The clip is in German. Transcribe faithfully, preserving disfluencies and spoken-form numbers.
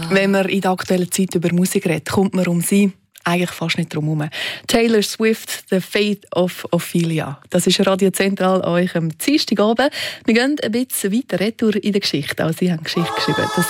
Wenn man in der aktuellen Zeit über Musik redet, kommt man um sie eigentlich fast nicht drum herum. Taylor Swift, «The Fate of Ophelia». Das ist Radio Zentral an euch am Dienstagabend. Wir gehen ein bisschen weiter retour in der Geschichte. Also, Sie haben Geschichte geschrieben. Das